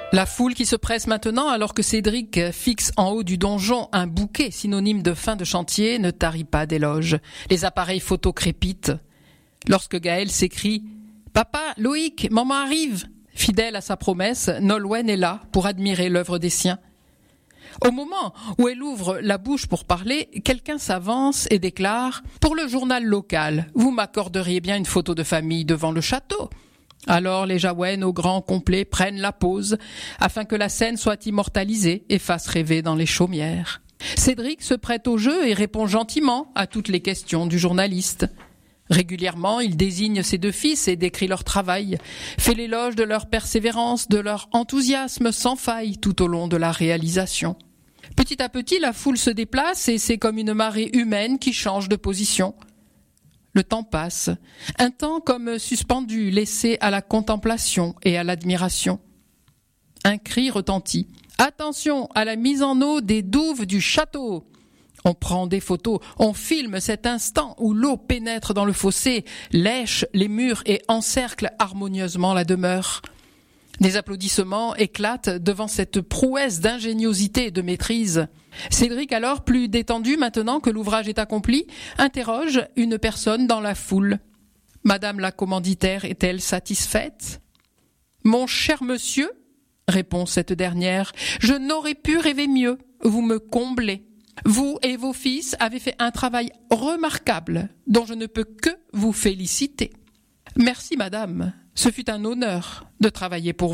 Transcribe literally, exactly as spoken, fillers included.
La foule qui se presse maintenant alors que Cédric fixe en haut du donjon un bouquet synonyme de fin de chantier ne tarit pas d'éloges. Les appareils photo crépitent. Lorsque Gaël s'écrie « Papa, Loïc, maman arrive !» Fidèle à sa promesse, Nolwenn est là pour admirer l'œuvre des siens. Au moment où elle ouvre la bouche pour parler, quelqu'un s'avance et déclare « Pour le journal local, vous m'accorderiez bien une photo de famille devant le château ?» Alors les Jahouen au grand complet prennent la pose afin que la scène soit immortalisée et fasse rêver dans les chaumières. Cédric se prête au jeu et répond gentiment à toutes les questions du journaliste. Régulièrement, il désigne ses deux fils et décrit leur travail, fait l'éloge de leur persévérance, de leur enthousiasme sans faille tout au long de la réalisation. Petit à petit, la foule se déplace et c'est comme une marée humaine qui change de position. Le temps passe, un temps comme suspendu, laissé à la contemplation et à l'admiration. Un cri retentit. « Attention à la mise en eau des douves du château !» On prend des photos, on filme cet instant où l'eau pénètre dans le fossé, lèche les murs et encercle harmonieusement la demeure. Des applaudissements éclatent devant cette prouesse d'ingéniosité et de maîtrise. Cédric, alors plus détendu maintenant que l'ouvrage est accompli, interroge une personne dans la foule. « Madame la commanditaire est-elle satisfaite ?»« Mon cher monsieur, » répond cette dernière, « je n'aurais pu rêver mieux, vous me comblez. Vous et vos fils avez fait un travail remarquable dont je ne peux que vous féliciter. » « Merci, madame. Ce fut un honneur de travailler pour vous. »